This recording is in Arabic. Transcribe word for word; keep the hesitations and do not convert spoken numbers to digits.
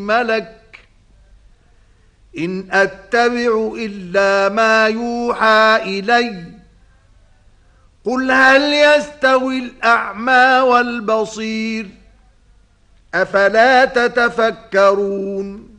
ملك إن أتبع إلا ما يوحى إلي قل هل يستوي الأعمى والبصير أفلا تتفكرون